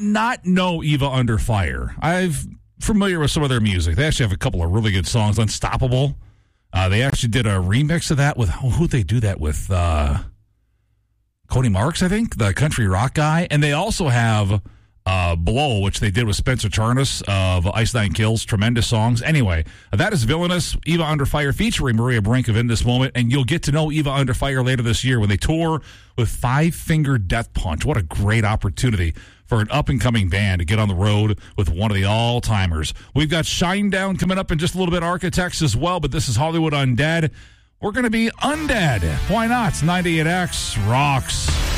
not know Eva Under Fire. I'm familiar with some of their music. They actually have a couple of really good songs. Unstoppable. They actually did a remix of that with, who'd they do that with? Cody Marks, I think, the country rock guy. And they also have Blow, which they did with Spencer Charnas of Ice Nine Kills. Tremendous songs. Anyway, that is Villainous, Eva Under Fire, featuring Maria Brinkov in this moment. And you'll get to know Eva Under Fire later this year when they tour with Five Finger Death Punch. What a great opportunity for an up-and-coming band to get on the road with one of the all-timers. We've got Shinedown coming up in just a little bit, Architects as well, but this is Hollywood Undead. We're going to be undead. Why not? 98X rocks.